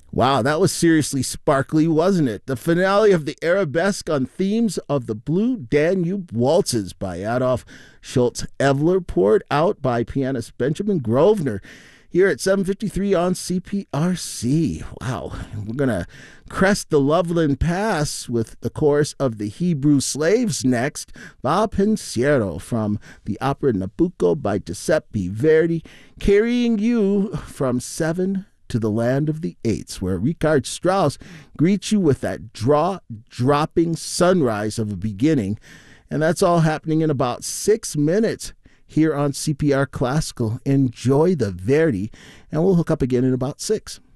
Wow, that was seriously sparkly, wasn't it? The finale of the Arabesque on themes of the Blue Danube Waltzes by Adolf Schultz Evler, poured out by pianist Benjamin Grosvenor here at 7:53 on CPRC. Wow, we're going to crest the Loveland Pass with the chorus of the Hebrew Slaves next. Va Pensiero from the opera Nabucco by Giuseppe Verdi, carrying you from 7 to the land of the eights, where Richard Strauss greets you with that dropping sunrise of a beginning. And that's all happening in about 6 minutes here on CPR Classical. Enjoy the Verdi, and we'll hook up again in about 6.